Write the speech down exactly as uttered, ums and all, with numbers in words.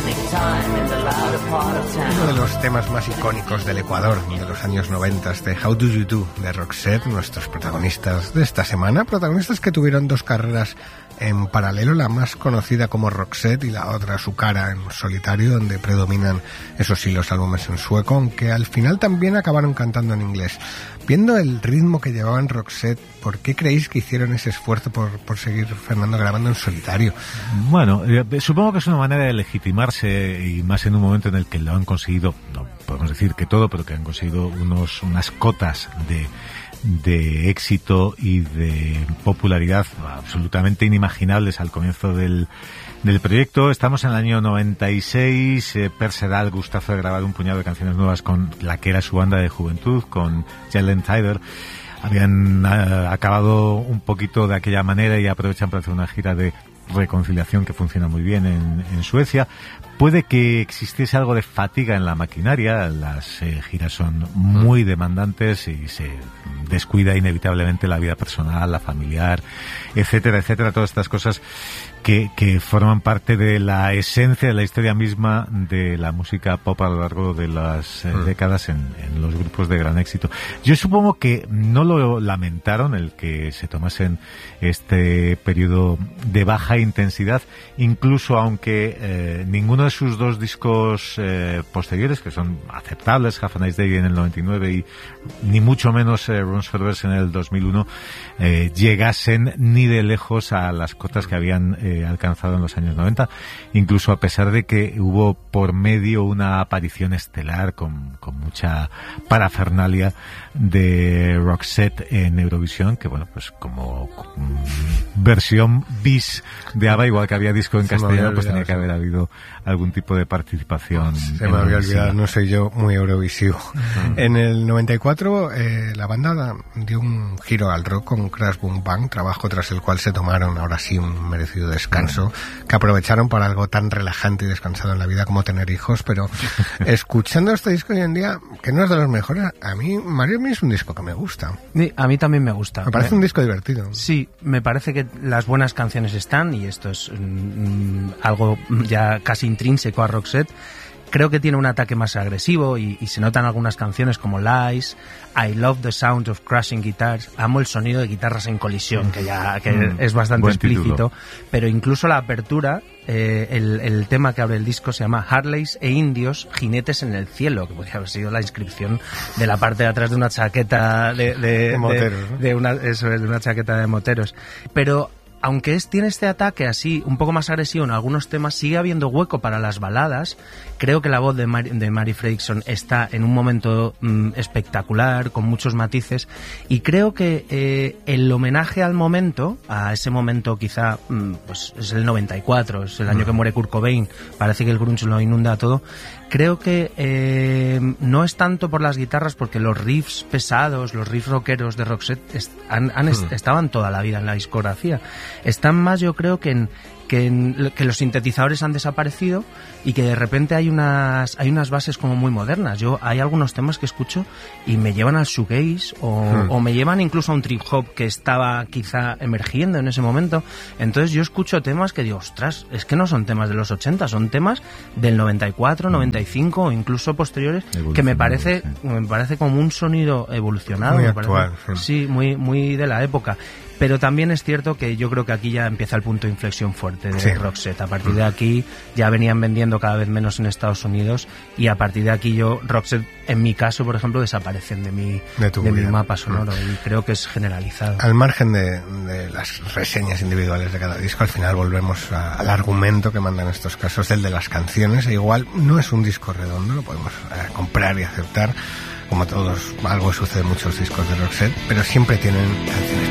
Uno de los temas más icónicos del Ecuador de los años noventa, de How Do You Do de Roxette, nuestros protagonistas de esta semana, protagonistas que tuvieron dos carreras en paralelo, la más conocida como Roxette y la otra Su Cara en solitario, donde predominan esos sí los álbumes en sueco, aunque al final también acabaron cantando en inglés. Viendo el ritmo que llevaban Roxette, ¿por qué creéis que hicieron ese esfuerzo por, por seguir Fernando grabando en solitario? Bueno, eh, supongo que es una manera de legitimarse, y más en un momento en el que lo han conseguido, no podemos decir que todo, pero que han conseguido unos unas cotas de de éxito y de popularidad absolutamente inimaginables al comienzo del del proyecto. Estamos en el año noventa y seis, eh, Per se da el gustazo de grabar un puñado de canciones nuevas con la que era su banda de juventud, con Jalen Tyler. Habían uh, acabado un poquito de aquella manera y aprovechan para hacer una gira de reconciliación que funciona muy bien en, en Suecia. Puede que existiese algo de fatiga en la maquinaria, las eh, giras son muy demandantes y se descuida inevitablemente la vida personal, la familiar, etcétera, etcétera, todas estas cosas que, que forman parte de la esencia de la historia misma de la música pop a lo largo de las eh, décadas en, en los grupos de gran éxito. Yo supongo que no lo lamentaron el que se tomasen este periodo de baja intensidad, incluso aunque eh, ninguno de sus dos discos eh, posteriores, que son aceptables, Have a Nice Day en el noventa y nueve y ni mucho menos eh, Runs for Verse en el dos mil uno, eh, llegasen ni de lejos a las cotas que habían eh, alcanzado en los años noventa, incluso a pesar de que hubo por medio una aparición estelar con, con mucha parafernalia de Roxette en Eurovisión, que bueno, pues como mm, versión bis de ABBA, igual que había disco en castellano, pues tenía que haber habido algún tipo de participación. Se me había olvidado, no soy yo muy eurovisivo. Uh-huh. En el noventa y cuatro eh, la banda dio un giro al rock con Crash Boom Bang, trabajo tras el cual se tomaron ahora sí un merecido descanso, uh-huh. que aprovecharon para algo tan relajante y descansado en la vida como tener hijos, pero escuchando este disco hoy en día, que no es de los mejores, a mí Mario es un disco que me gusta. A mí también me gusta. Me parece me, un disco divertido. Sí, me parece que las buenas canciones están, y esto es mm, algo ya casi intrínseco a Roxette. Creo que tiene un ataque más agresivo y, y se notan algunas canciones como Lies, I Love the Sound of Crashing Guitars, amo el sonido de guitarras en colisión, que ya que mm, es bastante explícito, título. Pero incluso la apertura, eh, el, el tema que abre el disco se llama Harleys e Indios, Jinetes en el Cielo, que podría haber sido la inscripción de la parte de atrás de una chaqueta de, de, de moteros, de, ¿no? de una, eso es, de una chaqueta de moteros. Pero aunque es, tiene este ataque así un poco más agresivo en algunos temas, sigue habiendo hueco para las baladas. Creo que la voz de Mary, de Mary Fredriksson está en un momento mmm, espectacular, con muchos matices, y creo que eh, el homenaje al momento, a ese momento quizá, mmm, pues es el noventa y cuatro, es el año que muere Kurt Cobain, parece que el grunge lo inunda todo. Creo que eh, no es tanto por las guitarras, porque los riffs pesados, los riffs rockeros de Roxette est- han, han est- estaban toda la vida en la discografía. Están más, yo creo, que en que, en, que los sintetizadores han desaparecido y que de repente hay unas hay unas bases como muy modernas. Yo hay algunos temas que escucho y me llevan al shoegaze o, hmm. o me llevan incluso a un trip hop que estaba quizá emergiendo en ese momento. Entonces yo escucho temas que digo, ostras, es que no son temas de los ochenta, son temas del noventa y cuatro, noventa y cinco o incluso posteriores, que me parece sí. me parece como un sonido evolucionado, muy me actual, parece, sí, muy muy de la época. Pero también es cierto que yo creo que aquí ya empieza el punto de inflexión fuerte de sí. Roxette. A partir de aquí ya venían vendiendo cada vez menos en Estados Unidos, y a partir de aquí yo, Roxette, en mi caso, por ejemplo, desaparecen de mi, de de mi mapa sonoro, mm. y creo que es generalizado. Al margen de, de las reseñas individuales de cada disco, al final volvemos a, al argumento que manda en estos casos, el de las canciones. E igual no es un disco redondo, lo podemos eh, comprar y aceptar, como todos, algo sucede en muchos discos de Roxette, pero siempre tienen canciones